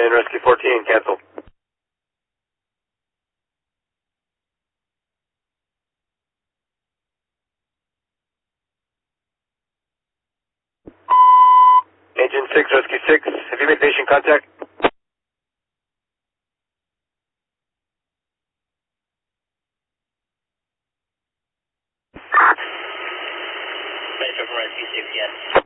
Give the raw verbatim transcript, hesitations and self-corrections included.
and Rescue fourteen, cancel. Agent six, Rescue six, have you made patient contact? Patient from Rescue six, yes.